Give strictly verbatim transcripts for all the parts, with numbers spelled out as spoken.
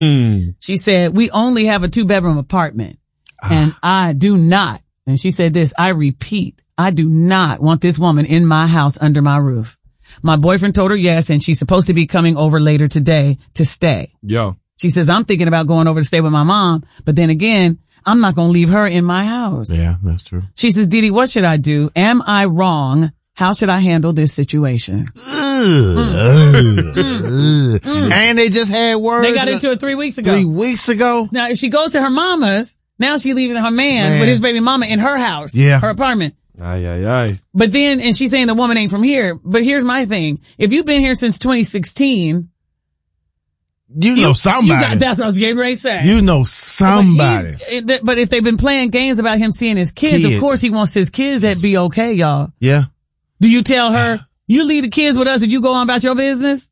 Mm. She said, we only have a two bedroom apartment ah. and I do not. And she said this, I repeat, I do not want this woman in my house under my roof. My boyfriend told her yes, and she's supposed to be coming over later today to stay. Yeah. She says, I'm thinking about going over to stay with my mom, but then again, I'm not going to leave her in my house. Yeah, that's true. She says, Didi, what should I do? Am I wrong? How should I handle this situation? Mm. Mm. Mm. And they just had words. They got into it three weeks ago. Three weeks ago? Now, if she goes to her mama's, now she's leaving her man, man with his baby mama in her house. Yeah. Her apartment. Aye, aye, aye. But then, and she's saying the woman ain't from here. But here's my thing. If you've been here since twenty sixteen, you know you, somebody. You got, that's what I was getting ready to say. You know somebody. But, but if they've been playing games about him seeing his kids, kids, of course he wants his kids that be okay, y'all. Yeah. Do you tell her, you leave the kids with us and you go on about your business?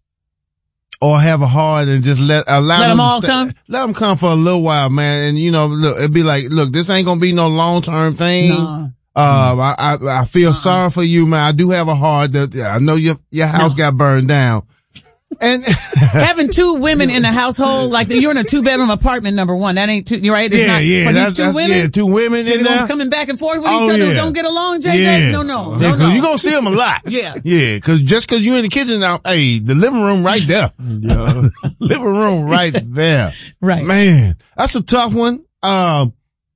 Or have a heart and just let, allow let them, them all to come? Let them come for a little while, man. And you know, look, it'd be like, look, this ain't gonna be no long-term thing. No. Uh, I, I, I feel uh-uh. sorry for you, man. I do have a heart that, I know your, your house no. got burned down. And having two women in the household, like you're in a two bedroom apartment, number one, that ain't two, you're right. It's yeah, not, yeah, but that's, these two that's, women, yeah, two women in there coming back and forth with oh, each other, yeah. don't get along, J J. Yeah. No, no, yeah, no, no. You're gonna see them a lot. yeah, yeah, because just because you're in the kitchen now, hey, the living room right there, yeah. living room right there, right? Man, that's a tough one. Um,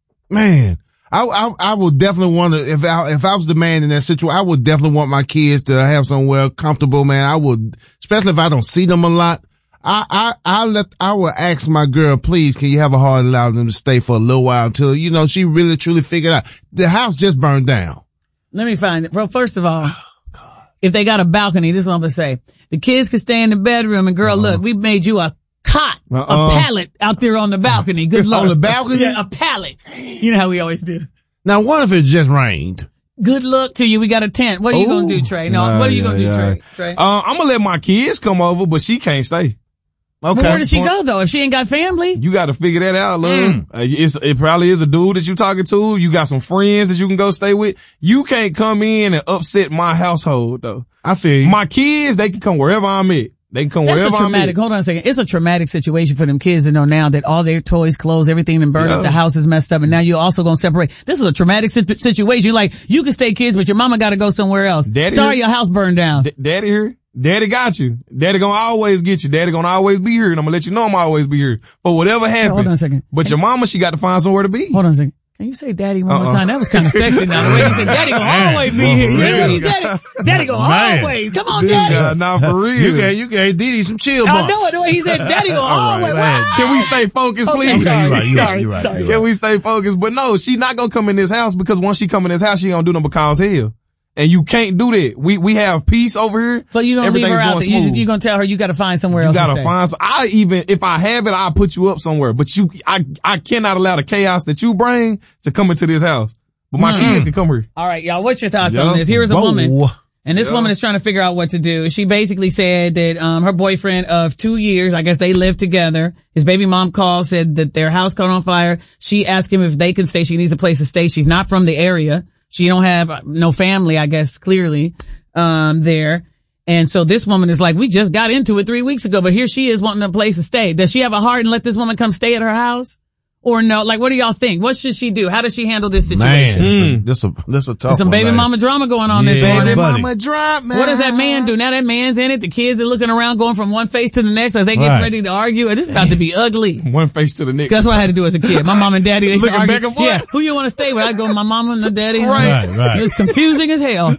man. I, I, I would definitely want to, if I, if I was the man in that situation, I would definitely want my kids to have somewhere comfortable, man. I would, especially if I don't see them a lot. I, I, I let, I would ask my girl, please, can you have a heart allow them to stay for a little while until, you know, she really truly figured out the house just burned down. Let me find it. Well, first of all, oh, if they got a balcony, this is what I'm going to say. The kids can stay in the bedroom and girl, uh-huh. look, we made you a cot, uh-uh. a pallet out there on the balcony. Good luck. On the balcony? Yeah, a pallet. You know how we always do. Now, what if it just rained? Good luck to you. We got a tent. What are you going to do, Trey? No, nah, what are you yeah, going to do, yeah. Trey? Trey? Uh, I'm going to let my kids come over, but she can't stay. Okay. Well, where does she go, though? If she ain't got family? You got to figure that out, love. Mm. Uh, it's, it probably is a dude that you talking to. You got some friends that you can go stay with. You can't come in and upset my household, though. I feel you. My kids, they can come wherever I'm at. They can come That's wherever a traumatic, I'm at. hold on a second. It's a traumatic situation for them kids to know now that all their toys, clothes, everything and burned yeah. up, the house is messed up, and now you're also going to separate. This is a traumatic si- situation. You're like, you can stay kids, but your mama got to go somewhere else. Daddy Sorry, here? Your house burned down. D- Daddy here. Daddy got you. Daddy gonna always get you. Daddy gonna always be here, and I'm gonna let you know I'm always be here. But whatever happens. Hold on a second. But your mama, she got to find somewhere to be. Hold on a second. Can you say daddy one uh-uh. more time? That was kind of sexy now. The way you said daddy gonna always be here. You know what he said? It? Daddy gonna Man. always. Come on, daddy. Uh, nah, for real. You gave, you gave Didi some chill bumps. I know it. The way he said daddy gonna always. Right, Can we stay focused, Okay, please? sorry, you're right, you're sorry, right, you're right, sorry. you're Can right. we stay focused? But no, she not gonna come in this house because once she come in this house, she gonna do them because hell. And you can't do that. We, we have peace over here. So you gonna leave her out there. You, smooth. you gonna tell her you gotta find somewhere You else gotta to stay. find, some, I even, if I have it, I'll put you up somewhere. But you, I, I cannot allow the chaos that you bring to come into this house. But my Mm. kids can come here. All right, y'all, what's your thoughts Yeah. on this? Here's a Whoa. woman. And this Yeah. woman is trying to figure out what to do. She basically said that, um, her boyfriend of two years, I guess they lived together. His baby mom called, said that their house caught on fire. She asked him if they can stay. She needs a place to stay. She's not from the area. She don't have no family, I guess, clearly, um, there. And so this woman is like, we just got into it three weeks ago, but here she is wanting a place to stay. Does she have a heart and let this woman come stay at her house? Or no? Like, what do y'all think? What should she do? How does she handle this situation? Man, this a, this a tough There's some one, baby man. mama drama going on Yeah, this morning. baby buddy. Mama drop, man. What does that man do? Now that man's in it. The kids are looking around going from one face to the next as they get Right. ready to argue. This is about to be ugly. One face to the next. That's what I had to do as a kid. My mom and daddy, they used to Looking argue. back and forth. Yeah, who you want to stay with? I go with my mama and the daddy. Right, right. It was confusing as hell.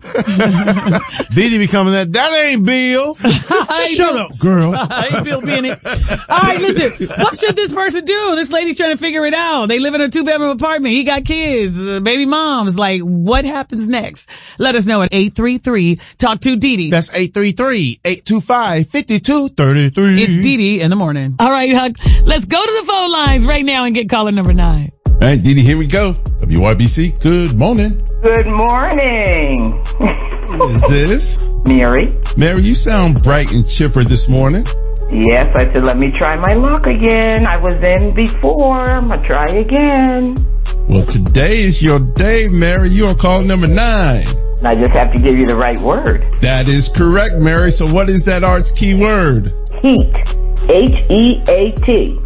Didi be coming that, that ain't Bill. Shut up, girl. I ain't Bill Bennett. All right, listen. What should this person do? This lady's trying to figure it out. They live in a two-bedroom apartment. He got kids. The baby mom's like, what happens next? Let us know at eight three three talk to Didi. That's eight three three, eight two five, five two three three. It's Didi in the morning. All right, Huck. Let's go to the phone lines right now and get caller number nine. All right, Didi, here we go. W Y B C, good morning. Good morning. Who is this? Mary. Mary, you sound bright and chipper this morning. Yes, I said let me try my luck again. I was in before. I'm going to try again. Well, today is your day, Mary. You are call number nine. I just have to give you the right word. That is correct, Mary. So what is that arts key word? Heat. H E A T.